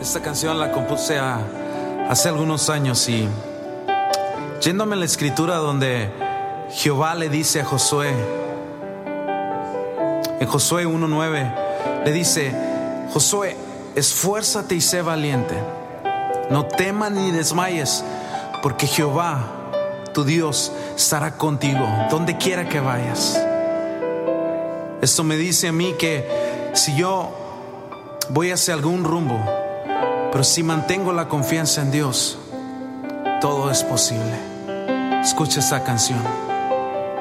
Esta canción la compuse hace algunos años y yéndome a la escritura donde Jehová le dice a Josué, en Josué 1:9, le dice: Josué, esfuérzate y sé valiente, no temas ni desmayes, porque Jehová, tu Dios, estará contigo donde quiera que vayas. Esto me dice a mí que si yo voy hacia algún rumbo, pero si mantengo la confianza en Dios, todo es posible. Escucha esta canción.